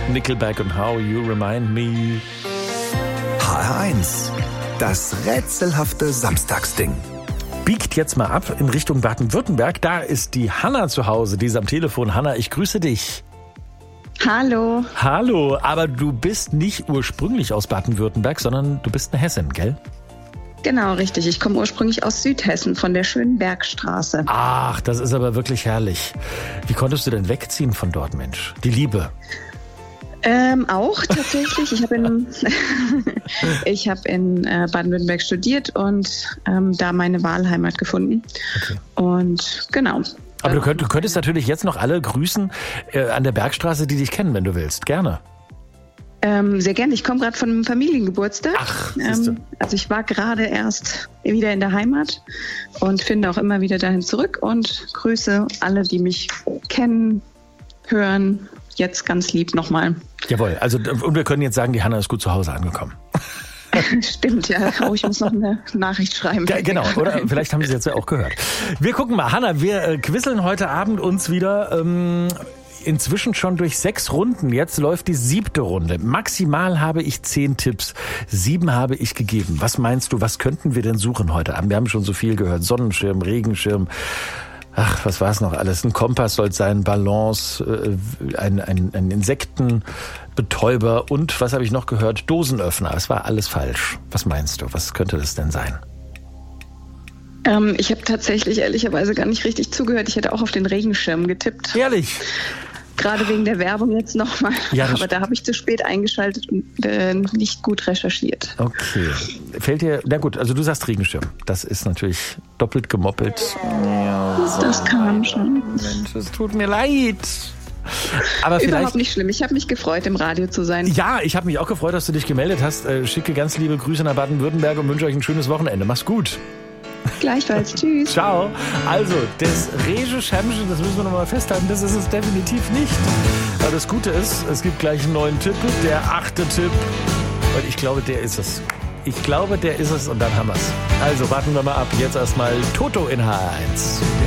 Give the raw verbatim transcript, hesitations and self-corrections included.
Nickelback und How You Remind Me. H R eins, das rätselhafte Samstagsding. Biegt jetzt mal ab in Richtung Baden-Württemberg. Da ist die Hanna zu Hause, die ist am Telefon. Hanna, ich grüße dich. Hallo. Hallo, aber du bist nicht ursprünglich aus Baden-Württemberg, sondern du bist eine Hessin, gell? Genau, richtig. Ich komme ursprünglich aus Südhessen, von der schönen Bergstraße. Ach, das ist aber wirklich herrlich. Wie konntest du denn wegziehen von dort, Mensch? Die Liebe. Ähm, auch tatsächlich. Ich habe in, ich hab in äh, Baden-Württemberg studiert und ähm, da meine Wahlheimat gefunden. Okay. Und genau. Aber du, könnt, du könntest natürlich jetzt noch alle grüßen äh, an der Bergstraße, die dich kennen, wenn du willst. Gerne. Ähm, sehr gerne. Ich komme gerade von einem Familiengeburtstag. Ach, ähm, also ich war gerade erst wieder in der Heimat und finde auch immer wieder dahin zurück und grüße alle, die mich kennen, hören. Jetzt ganz lieb nochmal. Jawohl, also und wir können jetzt sagen, die Hanna ist gut zu Hause angekommen. Stimmt, ja. Oh, ich muss noch eine Nachricht schreiben. Ja, genau, oder? Vielleicht haben Sie es jetzt ja auch gehört. Wir gucken mal. Hanna, wir äh, quizzeln heute Abend uns wieder ähm, inzwischen schon durch sechs Runden. Jetzt läuft die siebte Runde. Maximal habe ich zehn Tipps. Sieben habe ich gegeben. Was meinst du, was könnten wir denn suchen heute Abend? Wir haben schon so viel gehört. Sonnenschirm, Regenschirm. Ach, was war es noch alles? Ein Kompass soll sein, Balance, äh, ein, ein, ein Insektenbetäuber und, was habe ich noch gehört? Dosenöffner. Es war alles falsch. Was meinst du? Was könnte das denn sein? Ähm, ich habe tatsächlich ehrlicherweise gar nicht richtig zugehört. Ich hätte auch auf den Regenschirm getippt. Ehrlich? Gerade wegen der Werbung jetzt nochmal. Ja, aber da habe ich zu spät eingeschaltet und äh, nicht gut recherchiert. Okay. Fällt dir, na gut, also du sagst Regenschirm. Das ist natürlich doppelt gemoppelt. Ja, das kam schon. Mensch, es tut mir leid. Aber Überhaupt vielleicht nicht schlimm. Ich habe mich gefreut, im Radio zu sein. Ja, ich habe mich auch gefreut, dass du dich gemeldet hast. Äh, schicke ganz liebe Grüße nach Baden-Württemberg und wünsche euch ein schönes Wochenende. Mach's gut. Gleichfalls. Tschüss. Ciao. Also, das Regenschirmchen, das müssen wir nochmal festhalten, das ist es definitiv nicht. Aber das Gute ist, es gibt gleich einen neuen Tipp, der achte Tipp. Und ich glaube, der ist es. Ich glaube, der ist es und dann haben wir's. Also, warten wir mal ab. Jetzt erstmal Toto in H R eins.